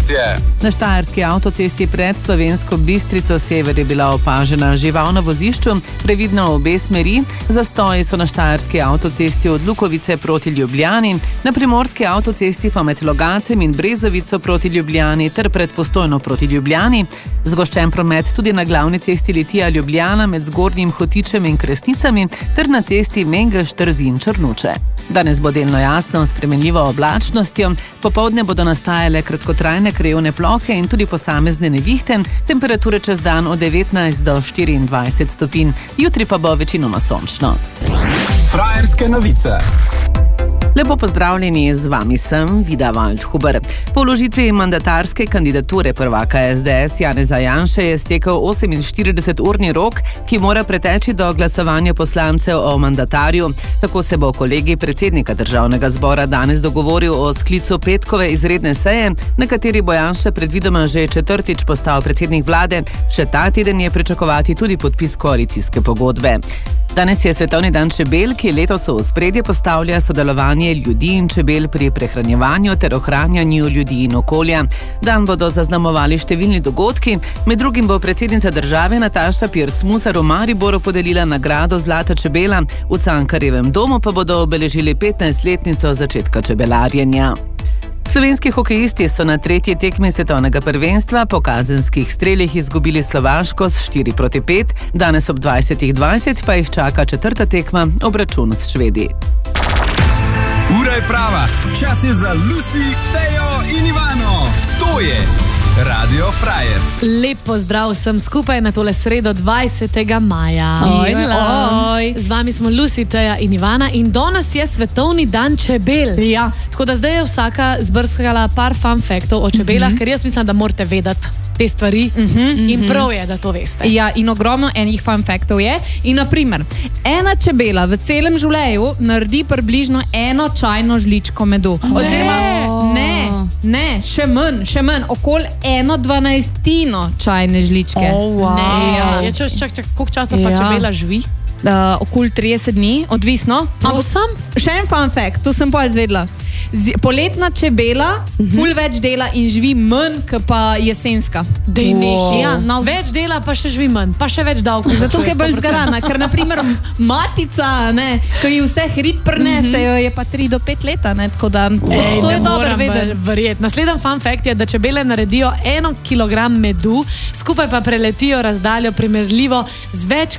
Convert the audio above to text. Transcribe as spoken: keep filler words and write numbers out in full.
informacije. Na štajerski avtocesti pred Slovensko Bistrico sever je bila opažena žival na vozišču, previdno v obe smeri. Zastoji so na štajerski avtocesti od Lukovice proti Ljubljani, na primorski avtocesti pa med Logacem in Brezovico proti Ljubljani ter pred Postojno proti Ljubljani. Zgoščen promet tudi na glavni cesti Litija-Ljubljana med Zgornjim Hotičem in Kresnicami ter na cesti Mengeš-Trzin-Črnuče. Danes bo delno jasno s spremenljivo oblačnostjo, popoldne bodo nastajale kratkotrajne krajevne plohe in tudi posamezne nevihte, temperature čez dan od devetnajst do štiriindvajset stopinj, jutri pa bo večinoma sončno. Frajerske novice. Lepo pozdravljeni, z vami sem Vida Waldhuber. Po vložitvi mandatarske kandidature prvaka S D S Janeza Janše je stekel oseminštirideseturni rok, ki mora preteči do glasovanja poslancev o mandatarju. Tako se bo kolegij predsednika državnega zbora danes dogovoril o sklicu petkove izredne seje, na kateri bo Janša predvidoma že četrtič postal predsednik vlade. Še ta teden je pričakovati tudi podpis koalicijske pogodbe. Danes je Svetovni dan čebel, ki letos v ospredje postavlja sodelovanje ljudi in čebel pri prehranjevanju ter ohranjanju ljudi in okolja. Dan bodo zaznamovali številni dogodki, med drugim bo predsednica države Nataša Pirc Musar v Mariboru podelila nagrado Zlata čebela, v Cankarjevem domu pa bodo obeležili petnajstletnico začetka čebelarjenja. Slovenski hokejisti so na tretji tekmi svetovnega prvenstva po kazenskih strelih izgubili Slovaško s štiri proti pet, danes ob dvajsetih dvajset pa jih čaka četrta tekma, obračun s Švedi. Ura je prava, čas je za Lucy, Tejo in Ivano. To je Radio Frajer. Lep pozdrav vsem skupaj na tole sredo dvajsetega maja. Oj, oj. Z vami smo Lucy, Teja in Ivana in danes je Svetovni dan čebel. Ja. Tako da zdaj je vsaka zbrskala par fun faktov o čebelah, mm-hmm. ker jaz mislim, da morate vedeti te stvari mm-hmm. in prav je, da to veste. Ja, in ogromno enih fun faktov je. In naprimer, ena čebela v celem življenju naredi približno eno čajno žličko medu. Oziroma, ne, ne, še manj, še manj, okoli eno dvanajstino čajne žličke. Oh, wow. Ne, ja. Ja, čak, čak, čak, koliko časa pa Ja. čebela živi? Uh, okoli trideset dni, odvisno. Ampak sam? Še en fun fact, to sem pa izvedla. Z, poletna čebela uh-huh. ful več dela in živi manj, kot pa jesenska. Dej neši. Ja, no, Več dela pa še živi manj, pa še več davkov. Zato, ker je bolj zgarana, ker naprimer matica, ne, ko ji vse hrit prinesejo, je pa tri do pet leta, ne, tako da to, Ej, to je ne dobro moram vedeti. verjeti. Naslednji fun fact je, da čebele naredijo eno kilogram medu, skupaj pa preletijo razdaljo primerljivo z več